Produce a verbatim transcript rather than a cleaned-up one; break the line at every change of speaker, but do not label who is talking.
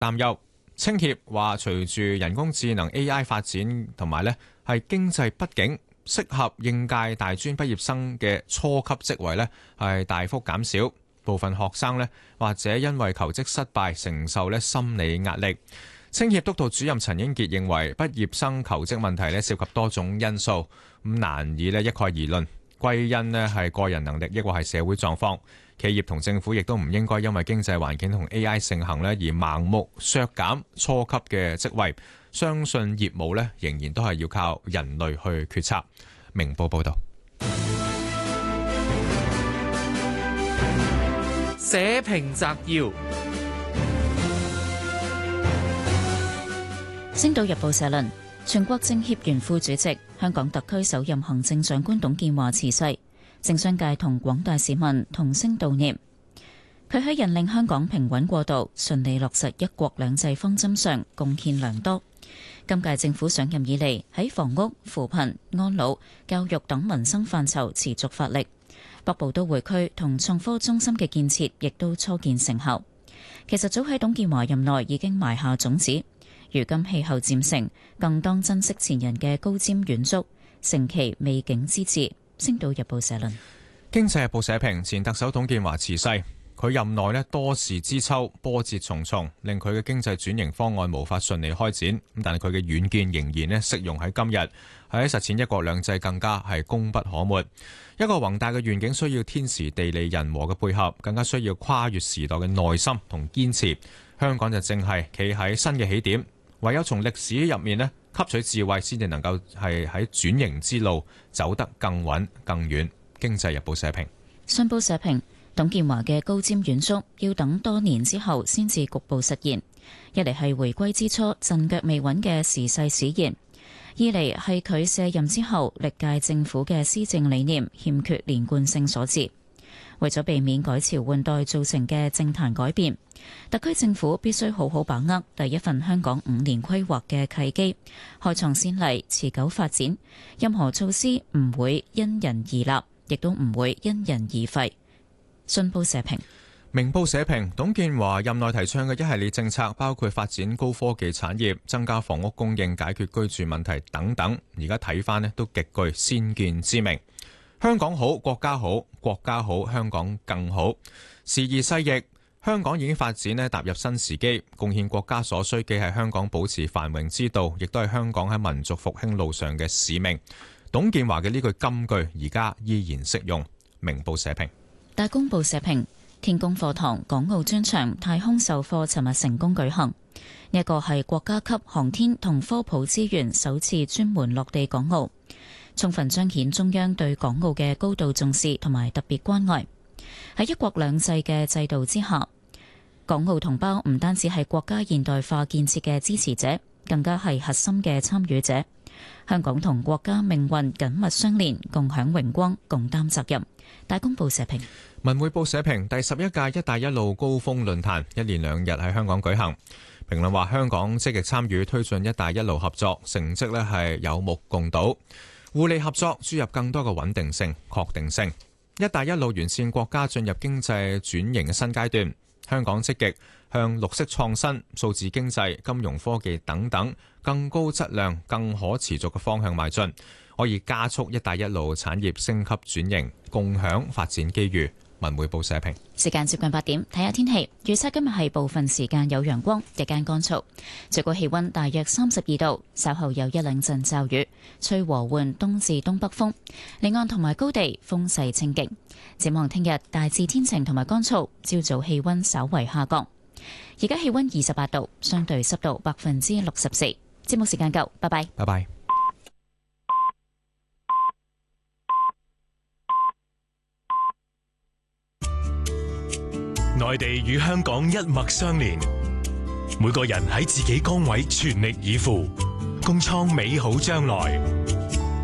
擔憂。青協話，隨住人工智能 A I 發展同埋呢係經濟不景，適合應屆大專畢業生嘅初級職位呢係大幅減少，部分學生呢或者因為求職失敗承受呢心理壓力。青協督導主任陳英傑認為，畢業生求職問題呢涉及多種因素，咁難以呢一概而論，歸因呢係個人能力，抑或係社會狀況。企業同政府亦都唔應該因為經濟環境同 A I 盛行呢而盲目削減初級嘅職位。相信業務呢仍然都係要靠人類去決策。明報報道。
社評摘要。
星島日報社論：全國政協原副主席、香港特區首任行政長官董建華辭世。政商界同廣大市民同聲悼念佢喺引領香港平穩過渡、順利落實一國兩制方針上貢獻良多。今屆政府上任以嚟，喺房屋、扶貧、安老、教育等民生範疇持續發力，北部都會區同創科中心嘅建設亦都初見成效。其實早喺董建華任內已經埋下種子，如今氣候漸成，更當珍惜前人嘅高瞻遠矚，成其未竟之志。星島日報社論。
經濟日報社評：前特首董建華辭世，佢任內呢多事之秋，波折重重，令佢嘅經濟轉型方案無法順利開展。咁但係佢嘅遠見仍然呢適用喺今日，喺實踐一國兩制更加係功不可沒。一個宏大嘅願景需要天時地利人和嘅配合，更加需要跨越時代嘅耐心同堅持。香港就正係企喺新嘅起點，唯有從歷史入面呢吸取智慧，先至能夠係喺轉型之路走得更穩更遠。經濟日報社評。
信報社評：董建華嘅高瞻遠矚要等多年之後先至局部實現，一嚟係回歸之初陣腳未穩嘅時勢使然，二嚟係佢卸任之後歷屆政府嘅施政理念欠缺連貫性所致。為咗避免改朝換代造成嘅政壇改變，特區政府必須好好把握第一份香港五年規劃嘅契機，開創先例，持久發展。任何措施唔會因人而立，亦都唔會因人而廢。信報社評。
明報社評：董建華任內提倡嘅一系列政策，包括發展高科技產業、增加房屋供應、解決居住問題等等，而家睇返呢都極具先見之明。香港好，國家好；國家好，香港更好。時移世易，香港已經發展呢踏入新時機，貢獻國家所需，既係香港保持繁榮之道，亦都係香港喺民族復興路上嘅使命。董建華嘅呢句金句，而家依然適用。明報社評。
大公報社評：天宮課堂港澳專場太空授課尋日成功舉行，呢一個係國家級航天同科普資源首次專門落地港澳，充分彰顯中央對港澳嘅高度重視同埋特別關愛。喺一國兩制嘅制度之下，港澳同胞唔單止係國家現代化建設嘅支持者，更加係核心嘅參與者。香港同國家命運緊密相連，共享榮光，共擔責任。大公報社評。
文匯報社評：第十一屆一帶一路高峰論壇一連兩日喺香港舉行。評論話，香港積極參與推進一帶一路合作，成績呢係有目共睹。互利合作注入更多嘅穩定性、確定性。一帶一路完善國家進入經濟轉型嘅新階段，香港積極向綠色創新、數字經濟、金融科技等等更高質量、更可持續嘅方向邁進，可以加速一帶一路產業升級轉型，共享發展機遇。文匯報社評。
時間接近八點，睇下天氣預測。今日係部分時間有陽光，日間乾燥，最高氣溫大約三十二度，稍後有一兩陣驟雨，吹和緩東至東北風，離岸同埋高地風勢清勁。展望聽日大致天晴同埋乾燥，朝早氣溫稍為下降。而家氣溫二十八度，相對濕度百分之六十四。節目時間夠，拜拜。
拜拜。
內地與香港一脈相連，每個人喺自己崗位全力以赴，共創美好將來。